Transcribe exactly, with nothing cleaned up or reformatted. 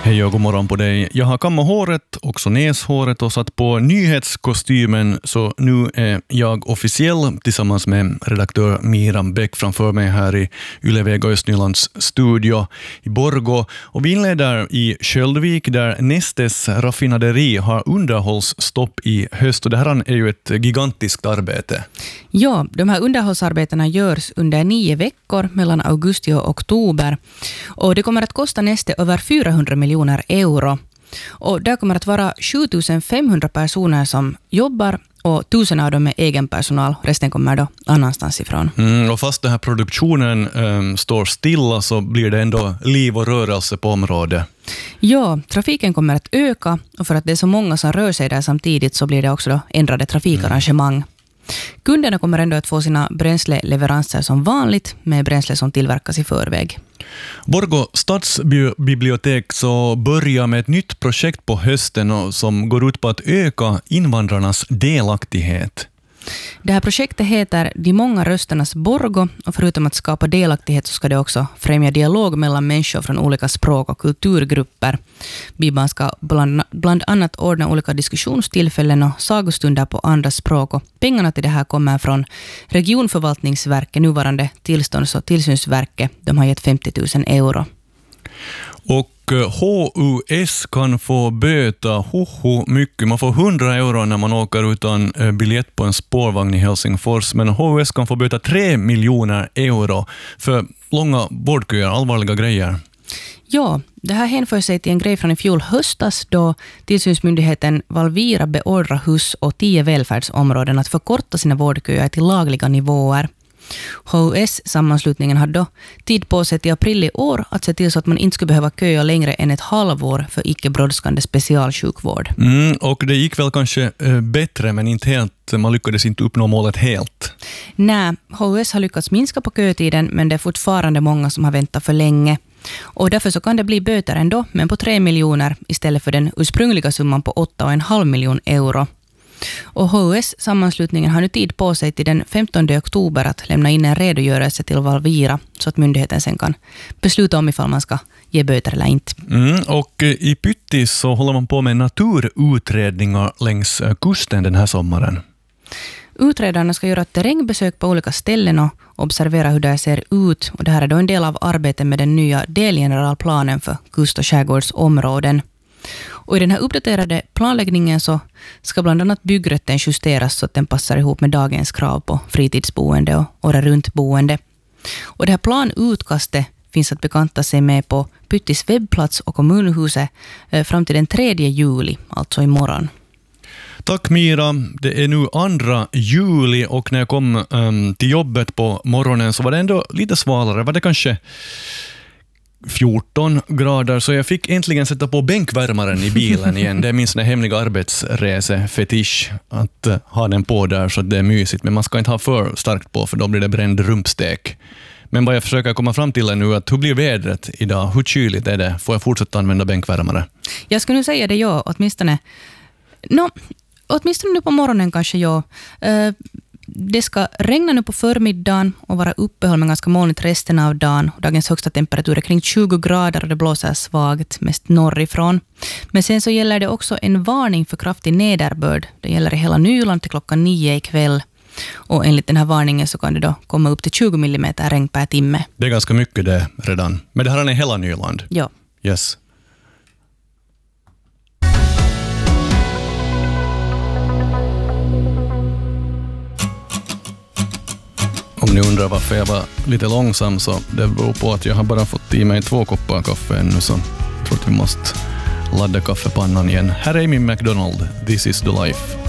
Hej och god morgon på dig. Jag har kammat håret, också näshåret och satt på nyhetskostymen, så nu är jag officiell tillsammans med redaktör Miran Bäck framför mig här i Yle-Vega Östnylands studio i Borgå. Och vi inleder i Sköldvik där Nestes raffinaderi har underhållsstopp i höst, och det här är ju ett gigantiskt arbete. Ja, de här underhållsarbetena görs under nio veckor mellan augusti och oktober, och det kommer att kosta Neste över fyrahundra miljoner euro. Och där kommer att vara sjutusen femhundra personer som jobbar, och tusen av dem är egen personal. Resten kommer då annanstans ifrån. Mm, och fast den här produktionen um, står stilla så blir det ändå liv och rörelse på området. Ja, trafiken kommer att öka, och för att det är så många som rör sig där samtidigt så blir det också då ändrade trafikarrangemang. Mm. Kunderna kommer ändå att få sina bränsleleveranser som vanligt med bränsle som tillverkas i förväg. Borgå stadsbibliotek så börjar med ett nytt projekt på hösten och som går ut på att öka invandrarnas delaktighet. Det här projektet heter De många rösternas Borgå, och förutom att skapa delaktighet så ska det också främja dialog mellan människor från olika språk och kulturgrupper. Bibban ska bland, bland annat ordna olika diskussionstillfällen och sagostunder på andra språk, och pengarna till det här kommer från regionförvaltningsverket, nuvarande tillstånds- och tillsynsverket. De har gett femtio tusen euro. Och H U S kan få böta hoho mycket. Man får hundra euro när man åker utan biljett på en spårvagn i Helsingfors, men H U S kan få böta tre miljoner euro för långa vårdköer, allvarliga grejer. Ja, det här hänför sig till en grej från i fjol höstas då tillsynsmyndigheten Valvira beordrar hus och tio välfärdsområden att förkorta sina vårdköer till lagliga nivåer. H U S-sammanslutningen hade då tid på sig till april i år att se till så att man inte skulle behöva köa längre än ett halvår för icke-brådskande specialsjukvård. Mm, och det gick väl kanske äh, bättre, men inte helt. Man lyckades inte uppnå målet helt. Nej, H U S har lyckats minska på kötiden, men det är fortfarande många som har väntat för länge. Och därför så kan det bli böter ändå, men på tre miljoner istället för den ursprungliga summan på åtta och en halv miljon euro. Och H U S-sammanslutningen har nu tid på sig till den femtonde oktober att lämna in en redogörelse till Valvira så att myndigheten sen kan besluta om ifall man ska ge böter eller inte. Mm, och i Pyttis så håller man på med naturutredningar längs kusten den här sommaren. Utredarna ska göra ett terrängbesök på olika ställen och observera hur det ser ut. Och det här är då en del av arbetet med den nya delgeneralplanen för kust- och skärgårdsområden. Och i den här uppdaterade planläggningen så ska bland annat byggrätten justeras så att den passar ihop med dagens krav på fritidsboende och året runt boende. Och det här planutkastet finns att bekanta sig med på Pyttis webbplats och kommunhuset fram till den tredje juli, alltså imorgon. Tack Mira, det är nu andra juli, och när jag kom um, till jobbet på morgonen så var det ändå lite svalare. Var det kanske fjorton grader, så jag fick äntligen sätta på bänkvärmaren i bilen igen. Det är min sån hemliga arbetsresefetisch att uh, ha den på där så att det är mysigt, men man ska inte ha för starkt på för då blir det bränd rumpstek. Men vad jag försöker komma fram till är nu att hur blir vädret idag? Hur kyligt är det? Får jag fortsätta använda bänkvärmare? Jag skulle nu säga det ja, åtminstone. No, åtminstone nu på morgonen kanske ja. Uh, Det ska regna nu på förmiddagen och vara uppehåll med ganska molnigt resten av dagen. Dagens högsta temperatur är kring tjugo grader och det blåser svagt, mest norrifrån. Men sen så gäller det också en varning för kraftig nederbörd. Det gäller i hela Nyland till klockan nio ikväll. Och enligt den här varningen så kan det då komma upp till tjugo millimeter regn per timme. Det är ganska mycket det redan. Men det här är hela Nyland? Ja. Yes. Om ni undrar varför jag var lite långsam så det beror på att jag har bara fått i mig två koppar kaffe ännu, så jag tror att vi måste ladda kaffepannan igen. Här är min McDonald. This is the life.